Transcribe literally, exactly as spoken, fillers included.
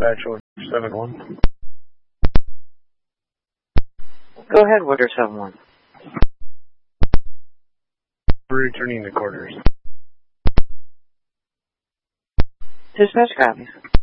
Dispatch order seven one. Go ahead, order seven one. Returning the quarters. Dispatch copies.